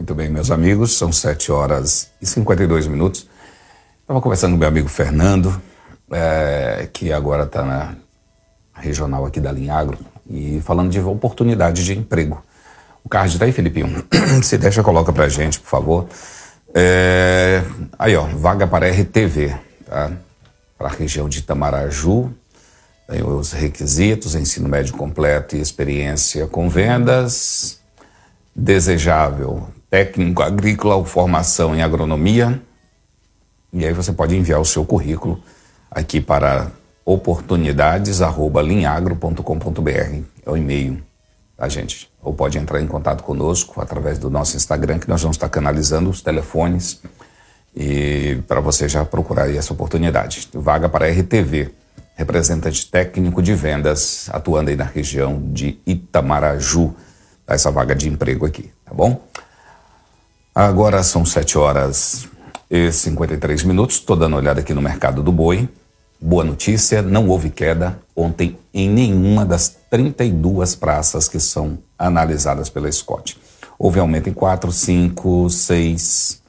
Muito bem, meus amigos, são 7h52. Estava conversando com meu amigo Fernando, que agora está na regional aqui da Linhagro, e falando de oportunidade de emprego. O card está aí, Felipinho? Se deixa, coloca pra gente, por favor. Aí, ó, vaga para RTV, tá? Para a região de Itamaraju. Tem os requisitos: ensino médio completo e experiência com vendas. Desejável técnico agrícola ou formação em agronomia. E aí você pode enviar o seu currículo aqui para oportunidades@linhagro.com.br. É o e-mail, tá, gente? Ou pode entrar em contato conosco através do nosso Instagram, que nós vamos estar canalizando os telefones e para você já procurar aí essa oportunidade. Vaga para RTV, representante técnico de vendas, atuando aí na região de Itamaraju. Tá essa vaga de emprego aqui, tá bom? Agora são 7h53. Estou dando uma olhada aqui no mercado do boi. Boa notícia, não houve queda ontem em nenhuma das 32 praças que são analisadas pela Scott. Houve aumento em 4, 5, 6,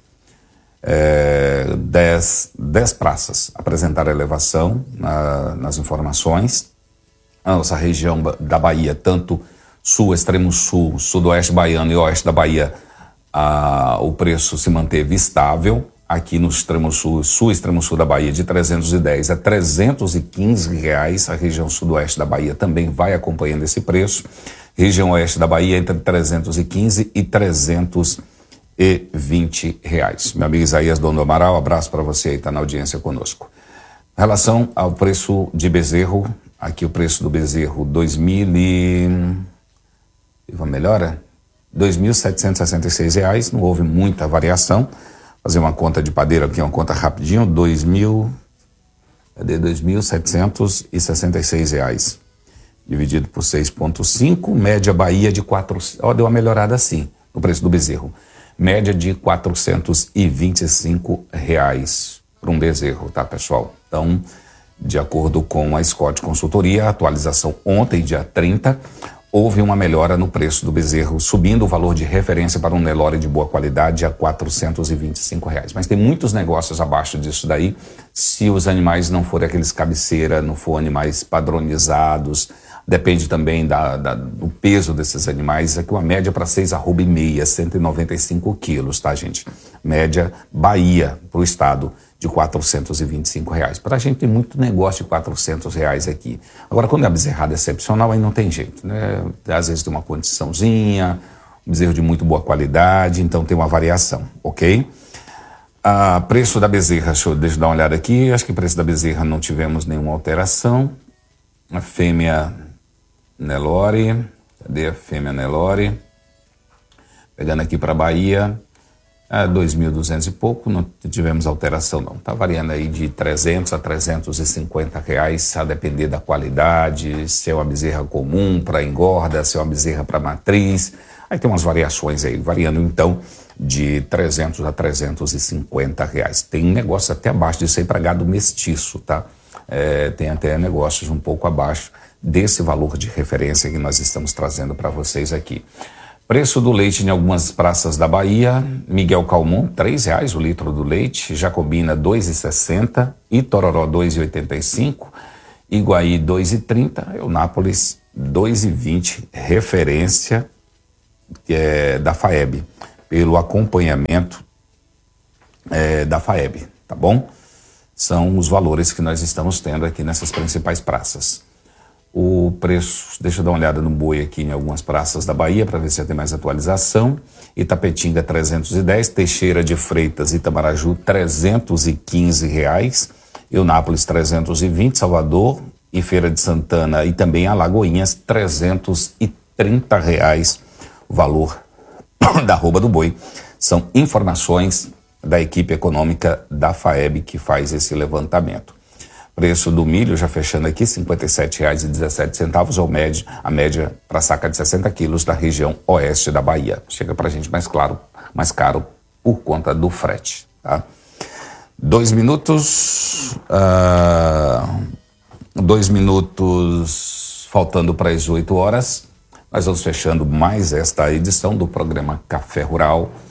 10 praças. Apresentaram elevação nas informações. A nossa região da Bahia, tanto sul, extremo sul, sudoeste baiano e oeste da Bahia, o preço se manteve estável. Aqui no extremo sul, extremo sul da Bahia, de 310 a 315 reais. A região sudoeste da Bahia também vai acompanhando esse preço. Região oeste da Bahia entre 315 e 320 reais. Meu amigo Isaías Dono Amaral, abraço para você aí, está na audiência conosco. Em relação ao preço de bezerro, aqui o preço do bezerro, melhora? R$ 2.766, não houve muita variação. Fazer uma conta de padeiro aqui, uma conta rapidinho, R$ 2.766, dividido por 6,5, média Bahia de 400, deu uma melhorada assim, no preço do bezerro. Média de R$ 425 para um bezerro, tá, pessoal? Então, de acordo com a Scott Consultoria, a atualização ontem, dia 30, houve uma melhora no preço do bezerro, subindo o valor de referência para um Nelore de boa qualidade a R$ 425. Mas tem muitos negócios abaixo disso daí, se os animais não forem aqueles cabeceira, não forem animais padronizados. Depende também do peso desses animais. Aqui uma média para 6 arroba e meia, 195 quilos, tá, gente? Média Bahia para o estado de R$ 425. Para a gente tem muito negócio de R$ 400 aqui. Agora, quando é a bezerrada excepcional, aí não tem jeito, né? Às vezes tem uma condiçãozinha, um bezerro de muito boa qualidade, então tem uma variação, ok? Preço da bezerra, deixa eu dar uma olhada aqui. Acho que o preço da bezerra não tivemos nenhuma alteração. A fêmea Nelore, cadê a fêmea Nelore? Pegando aqui para Bahia, 2.200 e pouco, não tivemos alteração não. Está variando aí de 300 a 350 reais, a depender da qualidade, se é uma bezerra comum para engorda, se é uma bezerra para matriz. Aí tem umas variações aí, variando então de 300 a 350 reais. Tem negócio até abaixo disso aí para gado mestiço, tá? Tem até negócios um pouco abaixo desse valor de referência que nós estamos trazendo para vocês aqui. Preço do leite em algumas praças da Bahia: Miguel Calmon, R$ 3,00 o litro do leite, Jacobina, R$ 2,60, Itororó, R$ 2,85, Iguaí, R$ 2,30, Eunápolis, R$ 2,20, referência da FAEB, pelo acompanhamento da FAEB, tá bom? São os valores que nós estamos tendo aqui nessas principais praças. O preço, deixa eu dar uma olhada no boi aqui em algumas praças da Bahia para ver se tem mais atualização. Itapetinga, 310, Teixeira de Freitas, Itamaraju, R$ 315, Eunápolis, 320, Salvador e Feira de Santana e também Alagoinhas, R$ 330 o valor da arroba do boi. São informações da equipe econômica da FAEB que faz esse levantamento. Preço do milho, já fechando aqui, R$ 57,17, a média para saca de 60 quilos da região oeste da Bahia. Chega para a gente mais caro por conta do frete, tá? 2 minutos, 2 minutos faltando para as 8 horas. Nós vamos fechando mais esta edição do programa Café Rural.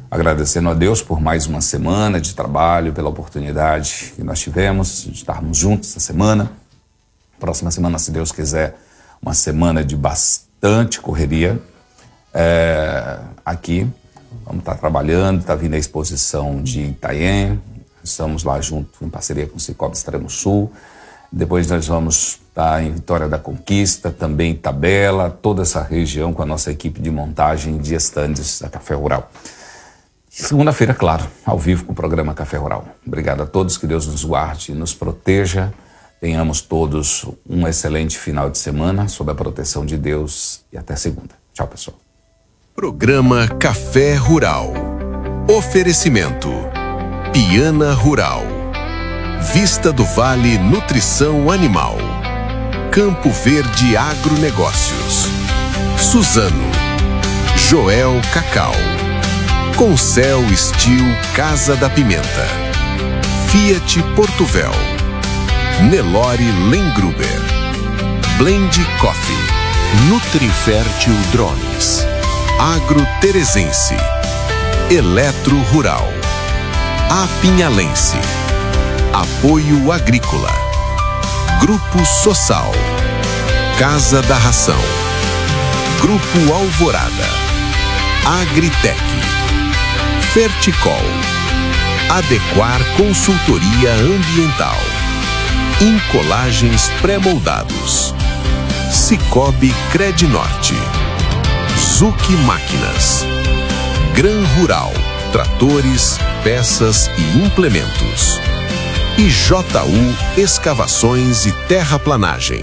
agradecendo a Deus por mais uma semana de trabalho, pela oportunidade que nós tivemos de estarmos juntos essa semana. Próxima semana, se Deus quiser, uma semana de bastante correria aqui. Vamos estar trabalhando, está vindo a exposição de Itanhaém, estamos lá junto em parceria com o Cicobi Extremo Sul. Depois nós vamos estar em Vitória da Conquista, também Itabela, toda essa região com a nossa equipe de montagem de estandes da Café Rural. Segunda-feira, claro, ao vivo com o programa Café Rural. Obrigado a todos, que Deus nos guarde e nos proteja. Tenhamos todos um excelente final de semana sob a proteção de Deus e até segunda. Tchau, pessoal. Programa Café Rural. Oferecimento Piana Rural, Vista do Vale Nutrição Animal, Campo Verde Agronegócios, Suzano, Joel Cacau, Concel Steel Casa da Pimenta, Fiat Portuvel, Nelore Lengruber, Blend Coffee, Nutrifértil Drones, Agro Teresense, Eletro Rural, Apinhalense, Apoio Agrícola, Grupo Sossal, Casa da Ração, Grupo Alvorada, Agritec, Ferticol, Adequar Consultoria Ambiental, Incolagens Pré-moldados, Cicobi Credinorte, Zuc Máquinas, Gran Rural, tratores, peças e implementos, e JU Escavações e Terraplanagem.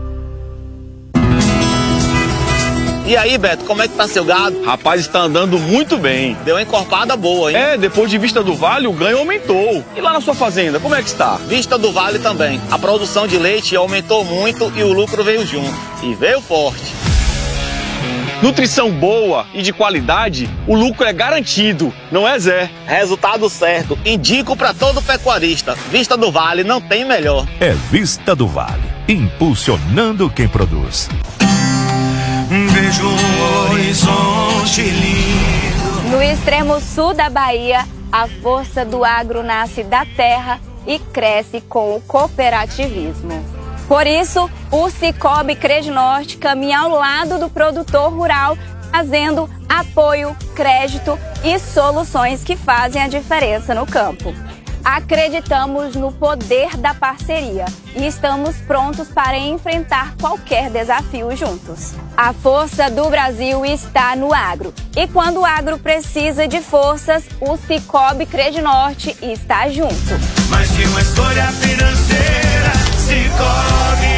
E aí, Beto, como é que tá seu gado? Rapaz, está andando muito bem. Deu uma encorpada boa, hein? Depois de Vista do Vale, o ganho aumentou. E lá na sua fazenda, como é que está? Vista do Vale também. A produção de leite aumentou muito e o lucro veio junto. E veio forte. Nutrição boa e de qualidade, o lucro é garantido, não é, Zé? Resultado certo. Indico para todo pecuarista. Vista do Vale não tem melhor. É Vista do Vale, impulsionando quem produz. Vejo um horizonte lindo. No extremo sul da Bahia, a força do agro nasce da terra e cresce com o cooperativismo. Por isso, o Cicobi Credinorte caminha ao lado do produtor rural, trazendo apoio, crédito e soluções que fazem a diferença no campo. Acreditamos no poder da parceria e estamos prontos para enfrentar qualquer desafio juntos. A força do Brasil está no agro. E quando o agro precisa de forças, o Cicobi Credinorte está junto. Mais que uma escolha financeira, Cicobi.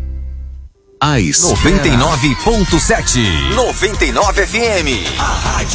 A 99.7 99 FM. A rádio